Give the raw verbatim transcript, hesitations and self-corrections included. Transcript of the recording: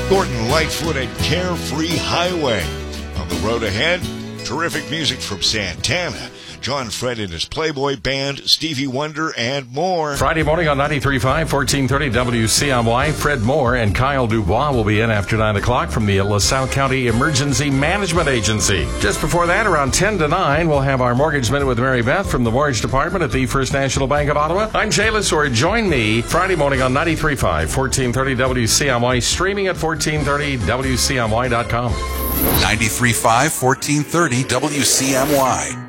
Thornton Lightfoot and Carefree Highway. On the road ahead, terrific music from Santana, John Fred and his Playboy Band, Stevie Wonder, and more. Friday morning on ninety-three point five, fourteen thirty W C M Y, Fred Moore and Kyle Dubois will be in after nine o'clock from the LaSalle County Emergency Management Agency. Just before that, around ten to nine, we'll have our Mortgage Minute with Mary Beth from the Mortgage Department at the First National Bank of Ottawa. I'm Jay Lesor. Join me Friday morning on ninety-three point five, fourteen thirty W C M Y, streaming at fourteen thirty W C M Y dot com. ninety-three point five, fourteen thirty W C M Y.